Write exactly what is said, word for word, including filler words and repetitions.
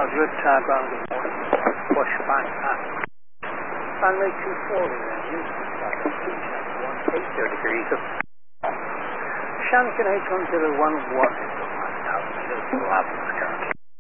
Now, good tide around the morning. Push back up. Finally, two forty then. one eighty degrees of Shannon H one zero one one. Now, still two hours currently.